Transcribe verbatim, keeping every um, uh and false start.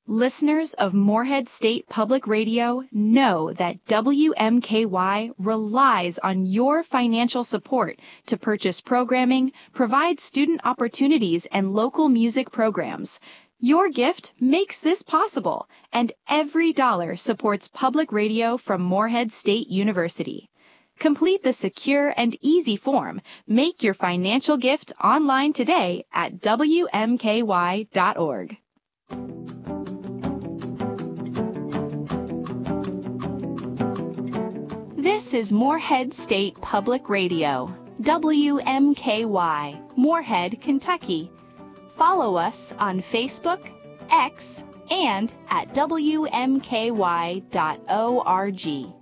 Listeners of Morehead State Public Radio know that W M K Y relies on your financial support to purchase programming, provide student opportunities, and local music programs. Your gift makes this possible, and every dollar supports public radio from Morehead State University. Complete the secure and easy form. Make your financial gift online today at W M K Y dot org. This is Morehead State Public Radio, W M K Y, Morehead, Kentucky. Follow us on Facebook, X, and at W M K Y dot org.